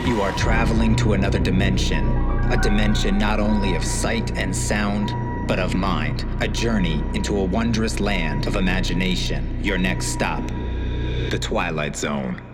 You are traveling to another dimension, a dimension not only of sight and sound, but of mind, a journey into a wondrous land of imagination. Your next stop, the Twilight Zone.